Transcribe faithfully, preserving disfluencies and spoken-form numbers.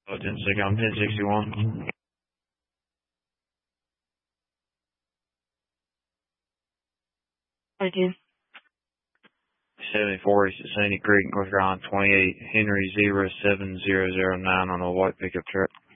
Oh, ten six, I'm ten sixty-one. Thank you. seventy forty Sandy Creek, North Carolina, twenty-eight, Henry zero seven zero zero nine on a white pickup truck.